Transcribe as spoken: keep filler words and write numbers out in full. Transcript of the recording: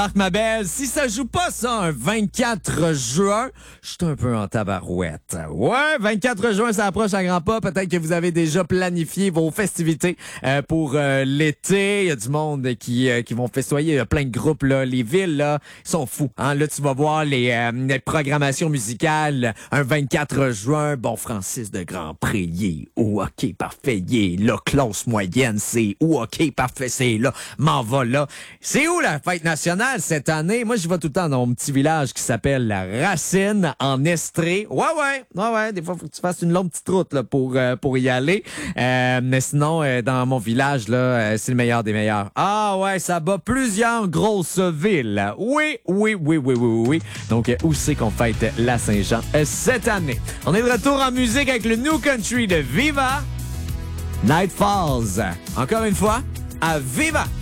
Marc, ma belle, si ça joue pas ça un vingt-quatre juin, je suis un peu en tabarouette. Ouais, vingt-quatre juin, ça approche à grands pas. Peut-être que vous avez déjà planifié vos festivités euh, pour euh, l'été. Il y a du monde qui euh, qui vont festoyer. Il y a plein de groupes, là. Les villes, là, ils sont fous. Hein? Là, tu vas voir les, euh, les programmations musicales. Un vingt-quatre juin, bon, Francis de Grand Prix. Oh, OK, parfait. Il est là, classe moyenne, c'est où? OK, parfait, c'est là. M'en va là. C'est où la fête nationale? Cette année, moi, je vais tout le temps dans mon petit village qui s'appelle la Racine, en Estrée. Ouais, ouais, ouais, ouais. Des fois, il faut que tu fasses une longue petite route là, pour, euh, pour y aller. Euh, mais sinon, euh, dans mon village, là, euh, c'est le meilleur des meilleurs. Ah ouais, ça bat plusieurs grosses villes. Oui, oui, oui, oui, oui, oui, oui. Donc, euh, où c'est qu'on fête la Saint-Jean euh, cette année? On est de retour en musique avec le New Country de Viva. Night Falls. Encore une fois, à Viva!